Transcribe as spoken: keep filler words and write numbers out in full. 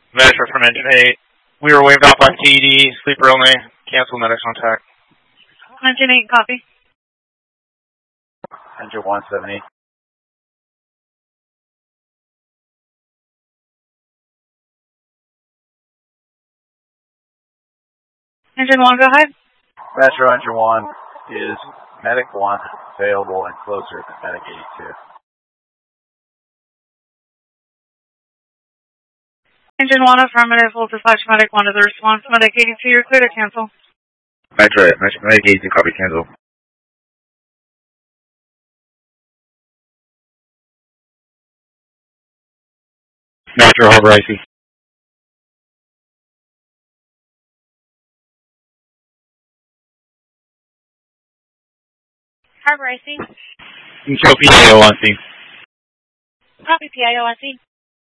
Metro from Engine eight. We were waved off on T E D, sleeper only, cancel medics contact. Engine eight, copy. Engine one seventy. Engine one, go ahead. Metro Engine one is medic one available and closer to medic eighty-two. Engine one, affirmative, full dispatch medic one to the response. Medic eighty-two, you're clear to cancel. Metro, Metro, medic eighty-two, copy, cancel. Metro, Harbor I C. Harbor I C. Show P A O on C. Copy P I O I C.